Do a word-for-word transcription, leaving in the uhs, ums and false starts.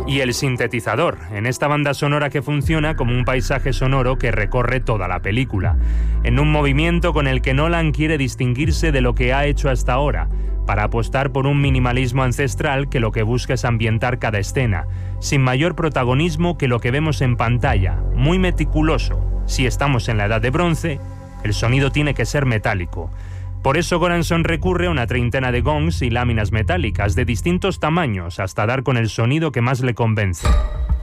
Y el sintetizador, en esta banda sonora que funciona como un paisaje sonoro que recorre toda la película, en un movimiento con el que Nolan quiere distinguirse de lo que ha hecho hasta ahora, para apostar por un minimalismo ancestral que lo que busca es ambientar cada escena, sin mayor protagonismo que lo que vemos en pantalla, muy meticuloso. Si estamos en la Edad de Bronce, el sonido tiene que ser metálico. Por eso Göransson recurre a una treintena de gongs y láminas metálicas de distintos tamaños hasta dar con el sonido que más le convence.